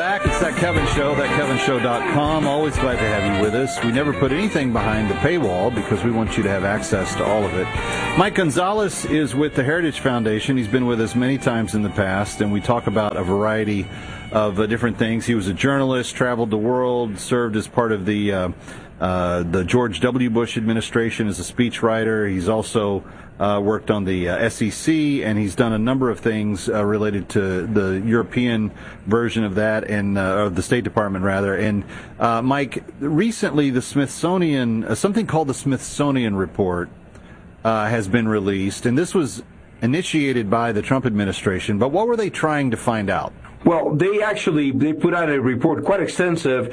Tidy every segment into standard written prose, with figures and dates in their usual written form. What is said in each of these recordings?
back. It's That Kevin Show, thatkevinshow.com. Always glad to have you with us. We never put anything behind the paywall because we want you to have access to all of it. Mike Gonzalez is with the Heritage Foundation. He's been with us many times in the past, and we talk about a variety of different things. He was a journalist, traveled the world, served as part of the George W. Bush administration as a speechwriter. He's also worked on the SEC, and he's done a number of things related to the European version of that, and the State Department, rather. And Mike, recently the Smithsonian, something called the Smithsonian Report, has been released, and this was initiated by the Trump administration. But what were they trying to find out? Well, they put out a report, quite extensive,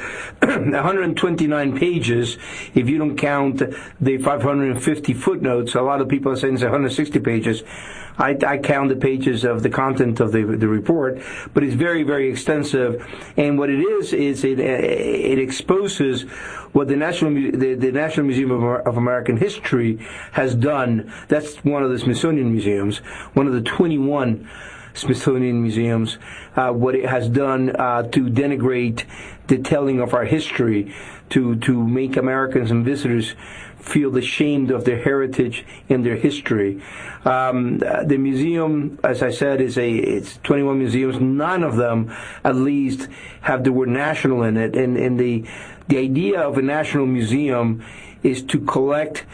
129 pages, if you don't count the 550 footnotes. A lot of people are saying it's 160 pages. I count the pages of the content of the report, but it's very, very extensive. And what it is it exposes what the National Museum of American History has done. That's one of the Smithsonian museums, one of the 21 Smithsonian museums, what it has done to denigrate the telling of our history, to make Americans and visitors feel ashamed of their heritage and their history. The museum, as I said, it's 21 museums. None of them, at least, have the word national in it. And the idea of a national museum is to collect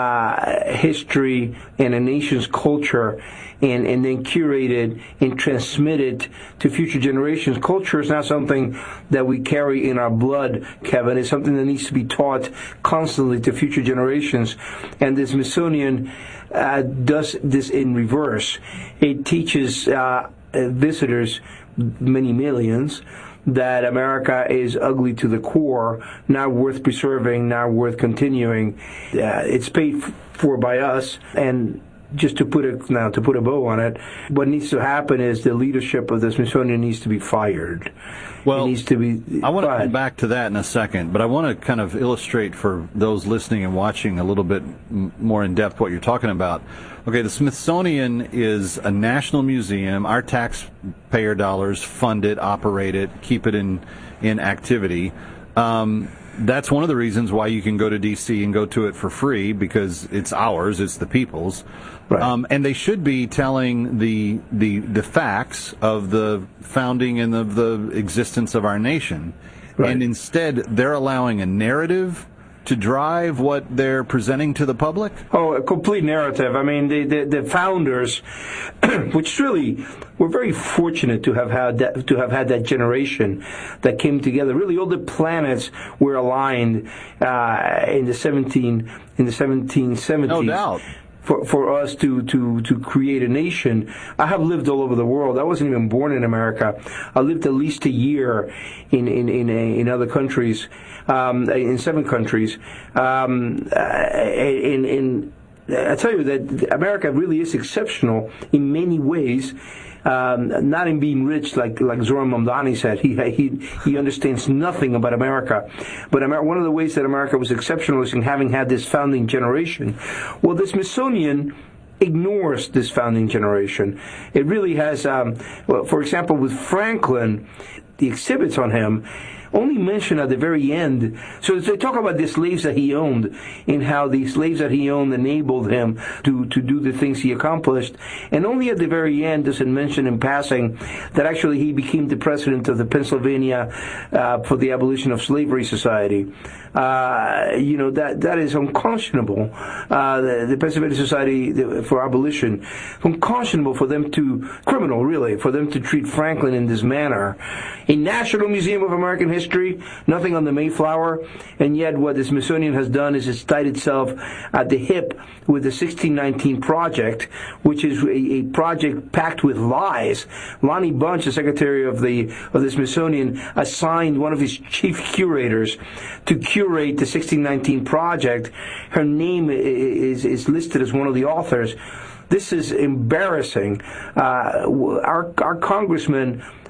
history and a nation's culture and then curate it and transmit it to future generations. Culture is not something that we carry in our blood, Kevin. It's something that needs to be taught constantly to future generations. And the Smithsonian does this in reverse. It teaches visitors, many millions, that America is ugly to the core, not worth preserving, not worth continuing. It's paid for by us, and just to put a bow on it, what needs to happen is the leadership of the Smithsonian needs to be fired. Well, it needs to be. I want to come back to that in a second, but I want to kind of illustrate for those listening and watching a little bit more in depth what you're talking about. Okay, the Smithsonian is a national museum. Our taxpayer dollars fund it, operate it, keep it in activity. That's one of the reasons why you can go to D.C. and go to it for free, because it's ours, it's the people's. Right. And they should be telling the facts of the founding and of the existence of our nation. Right. And instead, they're allowing a narrative to drive what they're presenting to the public? Oh, a complete narrative. I mean, the founders, which really, we're very fortunate to have had that generation that came together. Really, all the planets were aligned in the 1770s. No doubt. For us to create a nation. I have lived all over the world. I wasn't even born in America. I lived at least a year in other countries, in 7 countries. And I tell you that America really is exceptional in many ways. Not in being rich, like Zoran Mamdani said. He understands nothing about America. But one of the ways that America was exceptional is in having had this founding generation. Well, the Smithsonian ignores this founding generation. It really has, for example, with Franklin, the exhibits on him only mentioned at the very end. So they talk about the slaves that he owned and how the slaves that he owned enabled him to do the things he accomplished. And only at the very end does it mention in passing that actually he became the president of the Pennsylvania for the Abolition of Slavery Society. That is unconscionable. The Pennsylvania Society for Abolition, unconscionable for them criminal really, for them to treat Franklin in this manner. A National Museum of American History, nothing on the Mayflower, and yet what the Smithsonian has done is it's tied itself at the hip with the 1619 Project, which is a project packed with lies. Lonnie Bunch, the secretary of the Smithsonian, assigned one of his chief curators to curate the 1619 Project. Her name is listed as one of the authors. This is embarrassing. Our congressman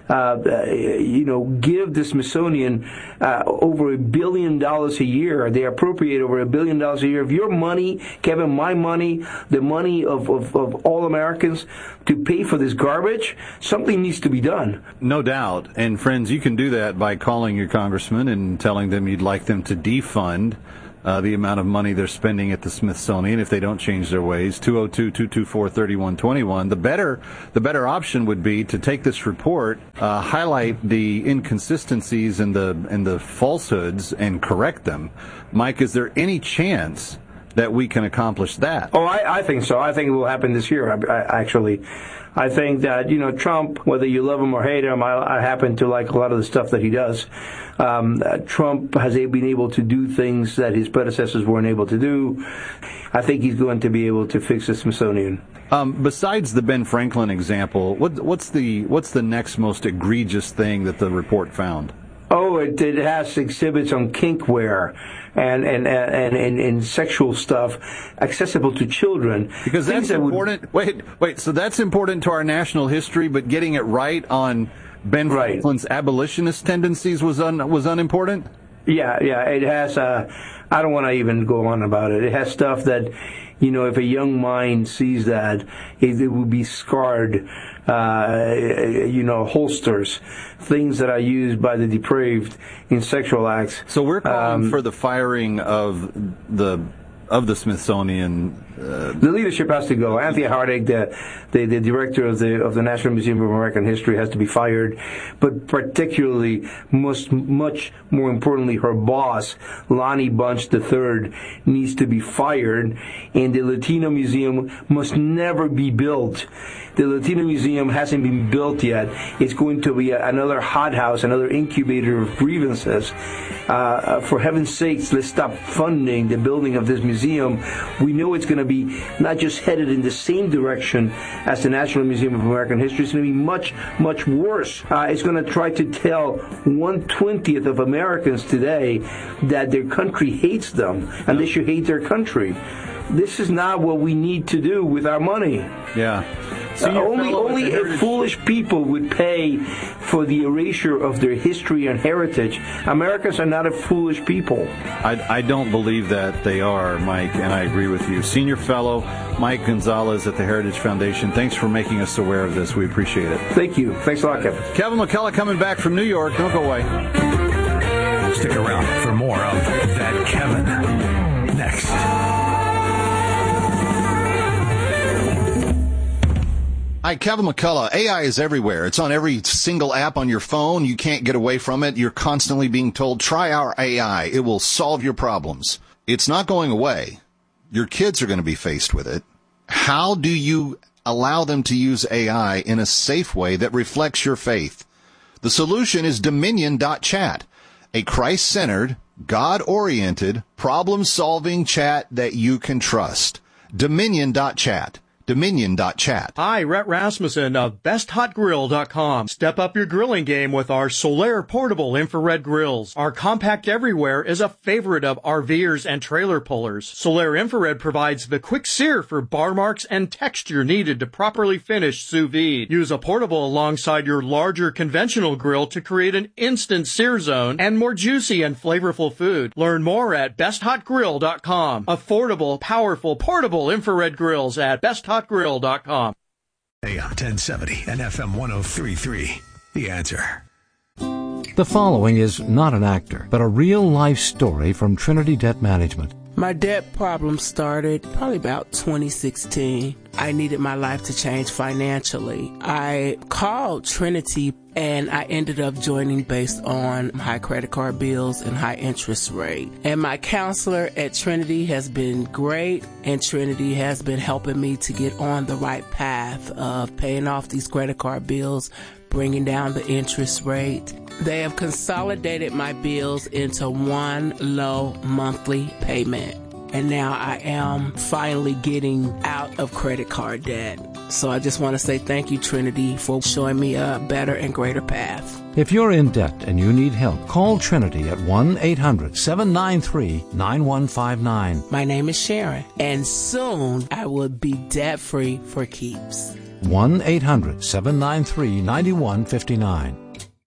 give the Smithsonian over $1 billion a year. They appropriate over $1 billion a year. If your money, Kevin, my money, the money of all Americans to pay for this garbage, something needs to be done. No doubt. And friends, you can do that by calling your congressman and telling them you'd like them to defund the amount of money they're spending at the Smithsonian if they don't change their ways. 202-224-3121. The better option would be to take this report, highlight the inconsistencies and the falsehoods, and correct them. Mike, is there any chance that we can accomplish that? Oh, I think so. I think it will happen this year, actually. I think that, Trump, whether you love him or hate him, I happen to like a lot of the stuff that he does. Trump has been able to do things that his predecessors weren't able to do. I think he's going to be able to fix the Smithsonian. Besides the Ben Franklin example, what's the next most egregious thing that the report found? Oh, it has exhibits on kinkware and sexual stuff accessible to children. Because that's important. Wait. So that's important to our national history, but getting it right on Ben Franklin's abolitionist tendencies was unimportant? Yeah. It has. I don't want to even go on about it. It has stuff that, if a young mind sees that, it will be scarred. Holsters, things that are used by the depraved in sexual acts. So we're calling for the firing of the Smithsonian. The leadership has to go. Anthea Hardig, the director of the National Museum of American History, has to be fired. But particularly, much more importantly, her boss, Lonnie Bunch III, needs to be fired. And the Latino Museum must never be built. The Latino Museum hasn't been built yet. It's going to be another hothouse, another incubator of grievances. For heaven's sakes, let's stop funding the building of this museum. We know it's going to be not just headed in the same direction as the National Museum of American History. It's going to be much, much worse. It's going to try to tell 1/20th of Americans today that their country hates them and they should hate their country. This is not what we need to do with our money. Yeah. Only if foolish people would pay for the erasure of their history and heritage. Americans are not a foolish people. I don't believe that they are, Mike, and I agree with you. Senior Fellow Mike Gonzalez at the Heritage Foundation, thanks for making us aware of this. We appreciate it. Thank you. Thanks a lot, Kevin. Kevin McCullough coming back from New York. Don't go away. Stick around for more of That Kevin next. Hi, Kevin McCullough. AI is everywhere. It's on every single app on your phone. You can't get away from it. You're constantly being told, try our AI. It will solve your problems. It's not going away. Your kids are going to be faced with it. How do you allow them to use AI in a safe way that reflects your faith? The solution is Dominion.chat, a Christ-centered, God-oriented, problem-solving chat that you can trust. Dominion.chat. Dominion.chat. Hi, Rhett Rasmussen of BestHotGrill.com. Step up your grilling game with our Solaire portable infrared grills. Our compact everywhere is a favorite of RVers and trailer pullers. Solaire infrared provides the quick sear for bar marks and texture needed to properly finish sous vide. Use a portable alongside your larger conventional grill to create an instant sear zone and more juicy and flavorful food. Learn more at BestHotGrill.com. Affordable, powerful, portable infrared grills at BestHotGrill.com. AM 1070 and FM 103.3. The Answer. The following is not an actor, but a real-life story from Trinity Debt Management. My debt problem started probably about 2016. I needed my life to change financially. I called Trinity and I ended up joining based on high credit card bills and high interest rate. And my counselor at Trinity has been great, and Trinity has been helping me to get on the right path of paying off these credit card bills, bringing down the interest rate. They have consolidated my bills into one low monthly payment. And now I am finally getting out of credit card debt. So I just want to say thank you, Trinity, for showing me a better and greater path. If you're in debt and you need help, call Trinity at 1-800-793-9159. My name is Sharon, and soon I will be debt-free for keeps. 1-800-793-9159.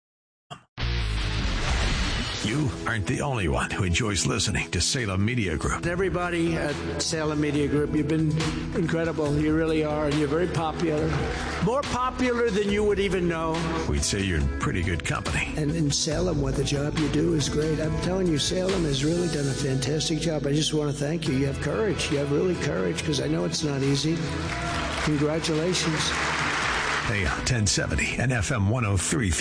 You aren't the only one who enjoys listening to Salem Media Group. Everybody at Salem Media Group, you've been incredible. You really are, and you're very popular. More popular than you would even know. We'd say you're in pretty good company. And in Salem, what the job you do is great. I'm telling you, Salem has really done a fantastic job. I just want to thank you. You have courage. You have really courage, because I know it's not easy. Congratulations. AM 1070 and FM 103.